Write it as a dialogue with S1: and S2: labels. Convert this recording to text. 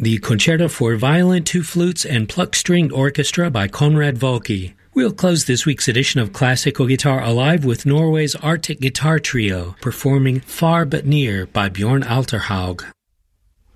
S1: the Concerto for Violin, Two Flutes, and Pluck-Stringed Orchestra by Konrad Volke. We'll close this week's edition of Classical Guitar Alive with Norway's Arctic Guitar Trio performing Far But Near by Bjorn Alterhaug.